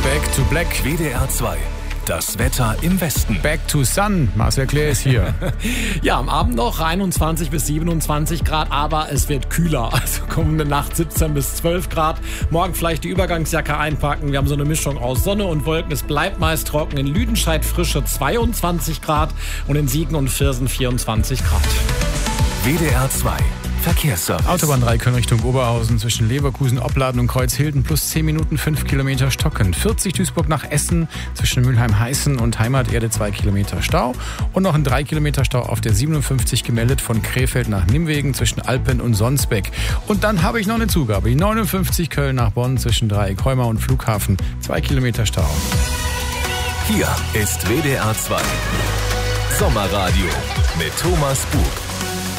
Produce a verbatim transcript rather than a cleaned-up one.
Back to Black. W D R zwei. Das Wetter im Westen. Back to Sun. Marcel Clair ist hier. Ja, am Abend noch einundzwanzig bis siebenundzwanzig Grad, aber es wird kühler. Also kommende Nacht siebzehn bis zwölf Grad. Morgen vielleicht die Übergangsjacke einpacken. Wir haben so eine Mischung aus Sonne und Wolken. Es bleibt meist trocken. In Lüdenscheid frische zweiundzwanzig Grad und in Siegen und Viersen vierundzwanzig Grad. W D R zwei. Verkehrsservice. Autobahn drei Köln Richtung Oberhausen zwischen Leverkusen, Opladen und Kreuzhilden plus zehn Minuten fünf Kilometer stocken. vierzig Duisburg nach Essen zwischen Mülheim-Heißen und Heimaterde zwei Kilometer Stau. Und noch ein drei Kilometer Stau auf der siebenundfünfzig gemeldet von Krefeld nach Nimwegen zwischen Alpen und Sonsbeck. Und dann habe ich noch eine Zugabe. Die neunundfünfzig Köln nach Bonn zwischen Dreieck-Heumar und Flughafen. zwei Kilometer Stau. Hier ist W D R zwei. Sommerradio mit Thomas Bug.